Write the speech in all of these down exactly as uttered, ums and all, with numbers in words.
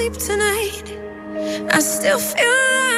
sleep tonight, I still feel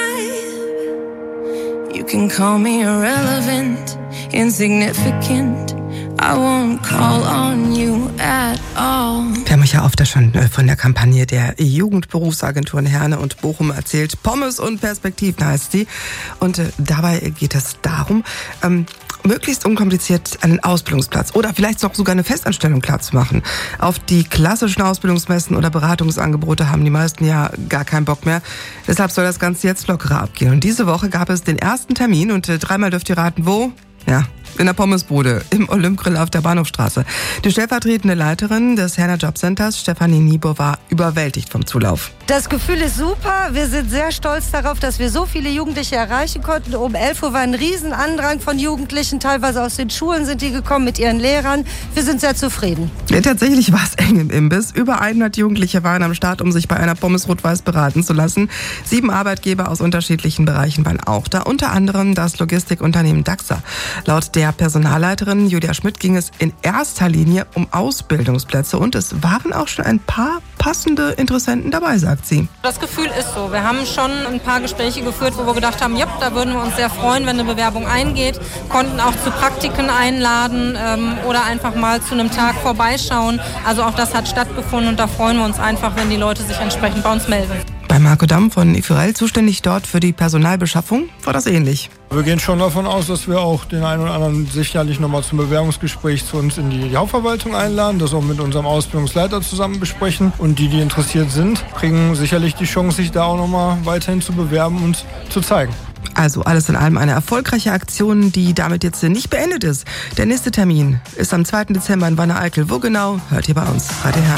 alive. You can call me irrelevant, insignificant, I won't call on you at all. Wir haben euch ja oft schon von der Kampagne der Jugendberufsagenturen Herne und Bochum erzählt. Pommes und Perspektiven heißt sie. Und äh, dabei geht es darum, ähm, möglichst unkompliziert einen Ausbildungsplatz oder vielleicht noch sogar eine Festanstellung klar zu machen. Auf die klassischen Ausbildungsmessen oder Beratungsangebote haben die meisten ja gar keinen Bock mehr. Deshalb soll das Ganze jetzt lockerer abgehen. Und diese Woche gab es den ersten Termin und äh, dreimal dürft ihr raten, wo? Ja, in der Pommesbude im Olymp-Grill auf der Bahnhofstraße. Die stellvertretende Leiterin des Herner Jobcenters, Stefanie Niebo, war überwältigt vom Zulauf. Das Gefühl ist super. Wir sind sehr stolz darauf, dass wir so viele Jugendliche erreichen konnten. Um elf Uhr war ein Riesenandrang von Jugendlichen. Teilweise aus den Schulen sind die gekommen mit ihren Lehrern. Wir sind sehr zufrieden. Ja, tatsächlich war es eng im Imbiss. Über hundert Jugendliche waren am Start, um sich bei einer Pommes Rot-Weiß beraten zu lassen. Sieben Arbeitgeber aus unterschiedlichen Bereichen waren auch da. Unter anderem das Logistikunternehmen Daxa. Laut der Personalleiterin Julia Schmidt ging es in erster Linie um Ausbildungsplätze und es waren auch schon ein paar passende Interessenten dabei, sagt sie. Das Gefühl ist so. Wir haben schon ein paar Gespräche geführt, wo wir gedacht haben, ja, da würden wir uns sehr freuen, wenn eine Bewerbung eingeht. Konnten auch zu Praktiken einladen ähm, oder einfach mal zu einem Tag vorbeischauen. Also auch das hat stattgefunden und da freuen wir uns einfach, wenn die Leute sich entsprechend bei uns melden. Bei Marco Damm von Ifirell, zuständig dort für die Personalbeschaffung, war das ähnlich. Wir gehen schon davon aus, dass wir auch den einen oder anderen sicherlich nochmal zum Bewerbungsgespräch zu uns in die Hauptverwaltung einladen, das auch mit unserem Ausbildungsleiter zusammen besprechen. Und die, die interessiert sind, kriegen sicherlich die Chance, sich da auch nochmal weiterhin zu bewerben und zu zeigen. Also alles in allem eine erfolgreiche Aktion, die damit jetzt nicht beendet ist. Der nächste Termin ist am zweiten Dezember in Wanne-Eickel. Wo genau, hört ihr bei uns. Radio Herne.